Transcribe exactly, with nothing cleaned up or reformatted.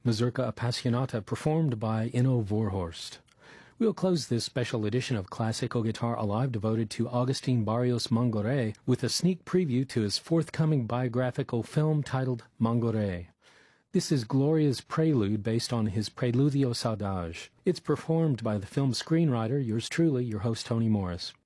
Mazurka Appassionata performed by Inno Vorhorst. We'll close this special edition of Classical Guitar Alive devoted to Agustin Barrios Mangoré with a sneak preview to his forthcoming biographical film titled Mangoré. This is Gloria's prelude based on his Preludio Saudade. It's performed by the film's screenwriter, yours truly, your host Tony Morris.